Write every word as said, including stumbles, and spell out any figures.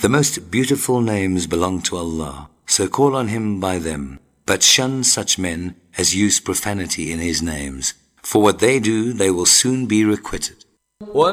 The most beautiful names belong to Allah, so call on Him by them, but shun such men as use profanity in His names. For what they do, they will soon be requited.